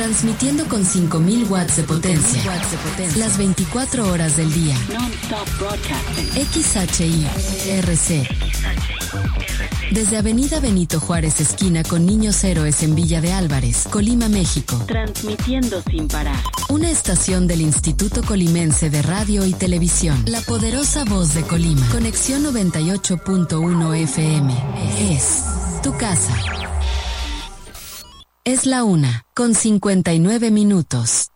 transmitiendo con 5000 watts de potencia, las 24 horas del día. Non-stop broadcasting. XHI-RC. Desde Avenida Benito Juárez, esquina con Niños Héroes en Villa de Álvarez, Colima, México. Transmitiendo sin parar. Una estación del Instituto Colimense de Radio y Televisión. La poderosa voz de Colima. Conexión 98.1 FM. Es tu casa. Es la 1:59 minutos.